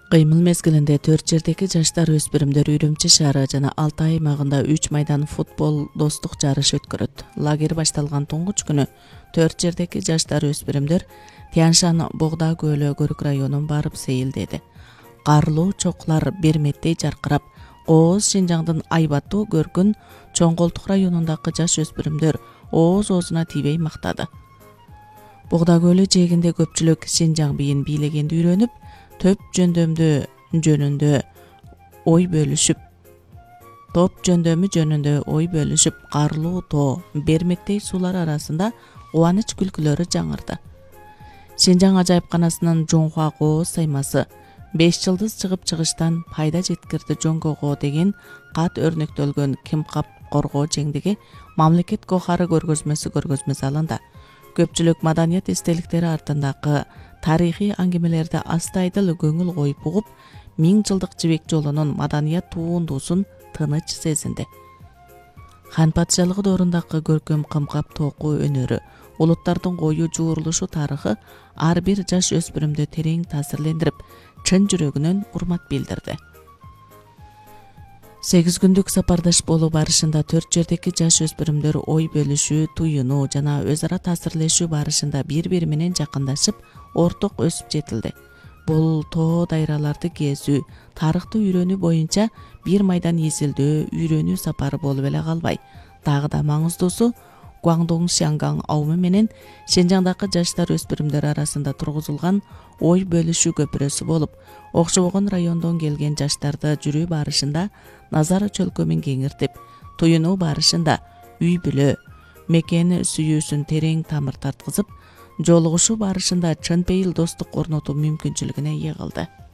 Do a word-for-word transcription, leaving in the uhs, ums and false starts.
Кыймыл мезгилинде төрт жердеги жаштар өспүрүмдөр Үрүмчү шаары жана Алтай аймагында үч майдан футбол достук жарышы өткөрөт. Лагерь башталган туңгуч күнү төрт жердеги жаштар өспүрүмдөр Тянь-Шань Богда көлү Көрүк районун барып сейилдеди. Карлуу чоклар берметтей жаркырап, Кооз Шинжаңдын айбаттуу көркүн Чоң Колтук районундагы жаш өспүрүмдөр ооз-оозуна тийбей мактады. Богда көлү жээгинде көпчүлүк Шинжаң бийин бийлегенди үйрөнүп, төп жөндөмдү жөнүндө ой бөлүшүп, топ жөндөмү жөнүндө ой бөлүшүп, карлуу тоо, бермектей суулар арасында кубаныч күлкүлөрү жаңырды. Шинжаң ажайыпканасынын Жоңхуа Кооз саймасы беш жылдыз чыгып чыгыштан пайда жеткирди жоңгого деген кат өрнөктөлгөн Кимкап коргоо жеңдиги мамлекет кохары көргөзмөсү көргөзмө залында көпчүлүк маданият эстеликтери артындагы тарыхый аңгемелерди астайдыл көңүл коюп угуп, миң жылдык жибек жолунун маданият туундуусун тыныч сезинди. Хан патшалыгы доорундагы көркөм Кымкап тоокуу өнөрү, улуттардын кою жуурулушу тарыхы ар бир жаш өспүрүмдү терең таасирлендирип, чын жүрөгүнөн урмат билдирди. сегиз күндүк сапардаш болуу барышында төрт жердеги жаш өспүрүмдөр ой бөлүшүү, туюнуу жана өз ара таасирлешүү барышында бири-бири менен жакындашып, орток өсүп жетилди. Бул тоо дайраларды кезүү, тарыхты үйрөнүү боюнча бир майдан эзилдөө, үйрөнүү сапары болуп эле калбай, дагы да маңыздуусу Гуандун Шианган аумы менен Шинжаңдагы жаштар өспүрүмдөр арасында тургузулган ой бөлүшүү көпүрөсү болуп, окшобогон райондон келген жаштарды жүрүү барышында назар чөлкөмүн кеңиртип, туюнуу барышында үй бүлө, мекен сүйүүсүн терең тамыр тарткызып, жолугушуу барышында чын пейил достук орнотуу мүмкүнчүлүгүнө ээ кылды.